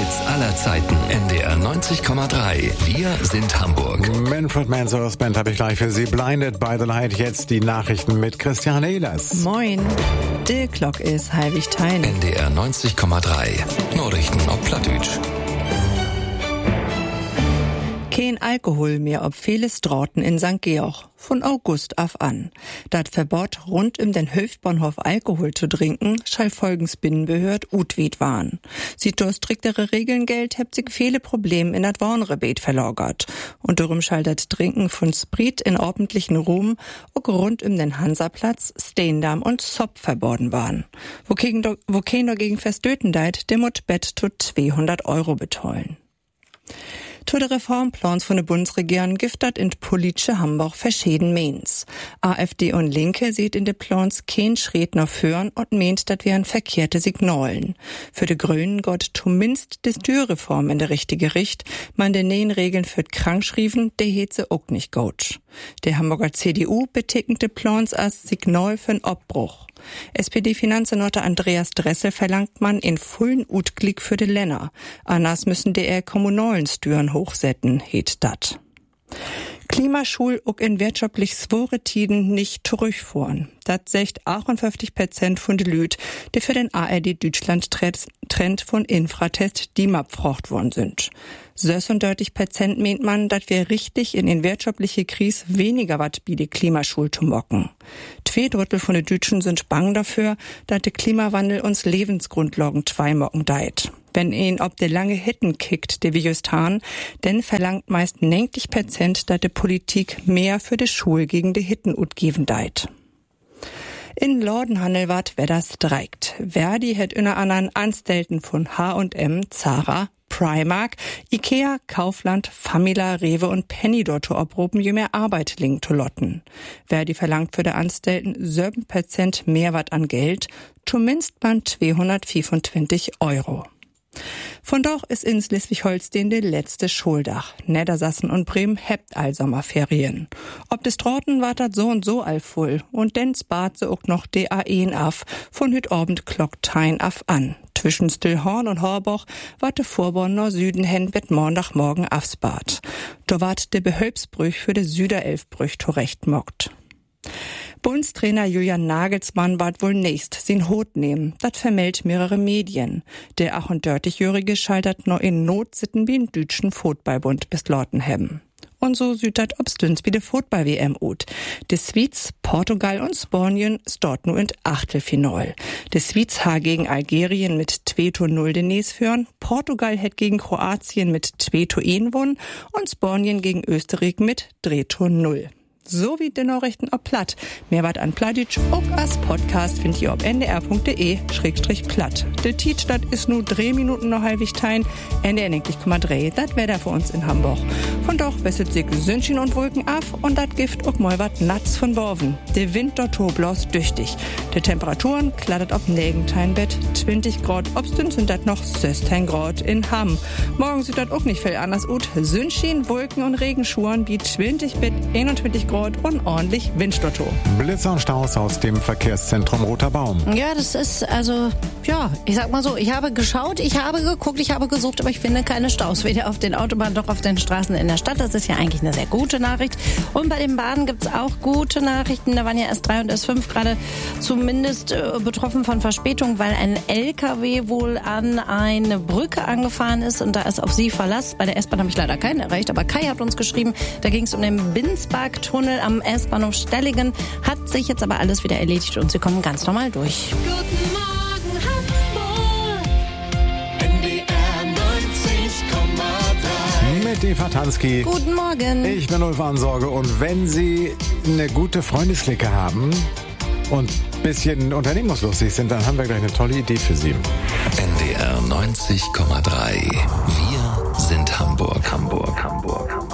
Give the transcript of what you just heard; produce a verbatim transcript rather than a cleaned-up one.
Hits aller Zeiten. N D R neunzig Komma drei. Wir sind Hamburg. Manfred Mansour's Band habe ich gleich für Sie. Blinded by the Light. Jetzt die Nachrichten mit Christiane Ehlers. Moin. Die Glock ist halbig tein. N D R neunzig Komma drei. Nachrichten auf Plattdeutsch. Kein Alkohol mehr ob vieles Drotten in Sankt Georg. Von August auf an. Dat Verbot rund um den Höfbahnhof Alkohol zu trinken, schall folgens Binnenbehörd Utwid waren. Sieht durch striktere Regeln Geld, hebt sich viele Probleme in dat Warnrebet verlagert. Und darum schall dat Trinken von Sprit in ordentlichen Ruhm auch rund um den Hansaplatz, Steendam und Zopp verboten waren. Wo kein dagegen verstöten deit, der mut Bett zu zweihundert Euro betollen. Zu der Reformplans von der Bundesregierung giftet in politische Hamburg verschieden meins. AfD und Linke sieht in de Plans kein Schritt nach vorn und meint, dat wären verkehrte Signalen. Für die Grünen geht zumindest die Steuerreform in der richtige Richt, man den neuen Regeln für Krankschrieven, der het se auch nicht gut. Der Hamburger C D U betekent de Plans als Signal für einen Abbruch. S P D-Finanzsenator Andreas Dressel verlangt man in vollen Utglick für de Länder. Anders müssen die eher kommunalen Steuern hochsetzen, het dat. Klimaschul auch in wirtschaftlich schwere Tiden nicht zurückfahren. Das sagt achtundfünfzig Prozent von de Lüt, die für den A R D Deutschland Trend von Infratest D I M A befragt worden sind. sechsunddreißig Prozent meint man, dass wir richtig in den wirtschaftliche Krise weniger wat bi de Klimaschul zu mocken. Zwei Drittel von den Deutschen sind bang dafür, dass der Klimawandel uns Lebensgrundlagen zweimocken deit. Wenn ihn ob de lange Hitten kickt, de wie just han, denn verlangt meist neunzig Prozent, dass de Politik mehr für de Schule gegen de Hitten utgeben deit. In Lordenhandel ward wer streikt. Verdi het unter anderem Anstellten von H und M, Zara, Primark, Ikea, Kaufland, Famila, Rewe und Penny dort zu obrufen, je mehr Arbeit liegen zu lotten. Verdi verlangt für die Anstellten sieben Prozent mehr wat an Geld, zumindest man zweihundertfünfundzwanzig Euro. Von doch ist in Schleswig-Holstein der letzte Schuldach. Niedersachsen und Bremen hebt all Sommerferien. Ob des Drotten war dat so und so all voll. Und denn spart se auch noch de A E af von hüt Abend Klocktein af an. Zwischen Stillhorn und Horboch wart de Vorborn nor Süden hen bet Montagmorgen afspart. Da wart de Behölpsbrüch für de Süderelfbrüch zurecht mockt. Bundestrainer Julian Nagelsmann ward wohl nächst sin Hut nehmen. Dat vermeldt mehrere Medien. Der achtunddreißigjährige schaltet noch in Notsitten wie in deutschen Fußballbund bis Lorten hebben. Und so süd dat obstüns wie de Fußball-W M ut. De Schweiz, Portugal und Spanien stort nur in Achtelfinal. De Schweiz ha gegen Algerien mit zwei zu null den Nes führen. Portugal het gegen Kroatien mit zwei zu eins gewonnen und Spanien gegen Österreich mit drei zu null. So wie die Nachrichten ob Platt. Mehr wat an Plattdeutsch auch als Podcast findet ihr auf n d r punkt d e schrägstrich platt. Der Tietstadt ist nur drei Minuten noch halbig tein. N D R neunzig Komma drei. Das wär da für uns in Hamburg. Von doch wesset sich Sündchen und Wolken af und dat Gift auch mal wat Natz von Borven. Der Wind dort bloß düchtig. Die Temperaturen klattert ob Negenteinbett. zwanzig Grad obstüns sind dat noch sechzehn Grad in Hamm. Morgen sieht dat auch nicht viel anders ut. Sündchen, Wolken und Regenschuhen wie zwanzig bis einundzwanzig Grad. Und ordentlich Windstotto. Blitzer und Staus aus dem Verkehrszentrum Roter Baum. Ja, das ist also, ja, ich sag mal so, ich habe geschaut, ich habe geguckt, ich habe gesucht, aber ich finde keine Staus. Weder auf den Autobahnen noch auf den Straßen in der Stadt. Das ist ja eigentlich eine sehr gute Nachricht. Und bei den Bahnen gibt's auch gute Nachrichten. Da waren ja S drei und S fünf gerade zumindest äh, betroffen von Verspätung, weil ein L K W wohl an eine Brücke angefahren ist und da ist auf sie Verlass. Bei der S-Bahn habe ich leider keinen erreicht, aber Kai hat uns geschrieben, da ging es um den Binsberg-Tunnel am S-Bahnhof Stellingen, hat sich jetzt aber alles wieder erledigt und sie kommen ganz normal durch. Guten Morgen Hamburg, N D R neunzig Komma drei. Mit Eva Tansky. Guten Morgen. Ich bin Ulf Ansorge und wenn Sie eine gute Freundesklicke haben und ein bisschen unternehmungslustig sind, dann haben wir gleich eine tolle Idee für Sie. N D R neunzig Komma drei. Wir sind Hamburg, Hamburg, Hamburg, Hamburg.